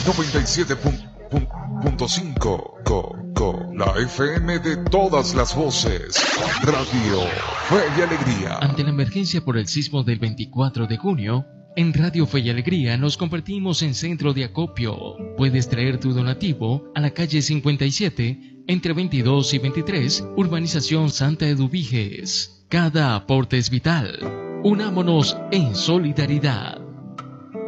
97.5, la FM de todas las voces. Radio Fe y Alegría. Ante la emergencia por el sismo del 24 de junio, en Radio Fe y Alegría nos convertimos en centro de acopio. Puedes traer tu donativo a la calle 57, entre 22 y 23, Urbanización Santa Eduviges. Cada aporte es vital. Unámonos en solidaridad.